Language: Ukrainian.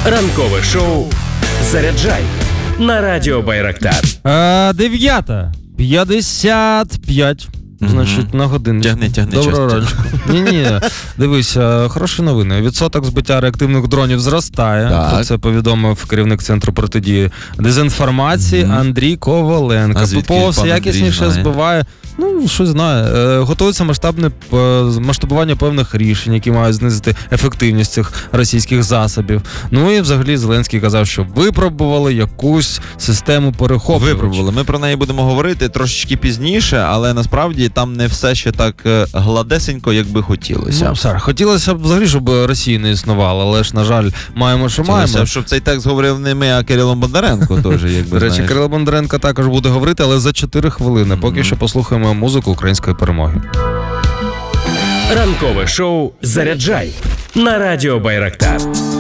Ранкове шоу «Заряджай» на радіо Байрактар. 9:55. Значить, на годину. Тягни Доброго ранку. Ні, дивись, хороші новини. Відсоток збиття реактивних дронів зростає. Так. Це повідомив керівник Центру протидії дезінформації Андрій Коваленко. ППО все якісніше збиває. Ну, щось знає. Готується масштабування певних рішень, які мають знизити ефективність цих російських засобів. Ну і взагалі Зеленський казав, що випробували якусь систему перехоплювачів. Випробували. Ми про неї будемо говорити трошечки пізніше, але насправді там не все ще так гладесенько, як би хотілося. Ну, Сар, хотілося б взагалі, щоб Росії не існувало, але ж, на жаль, маємо, що маємо. Щоб цей текст говорив не ми, а Кирило Бондаренко теж, якби. До речі, Кирило Бондаренко також буде говорити, але за 4 хвилини. Поки що послухаємо музику української перемоги. Ранкове шоу «Заряджай» на радіо Байрактар.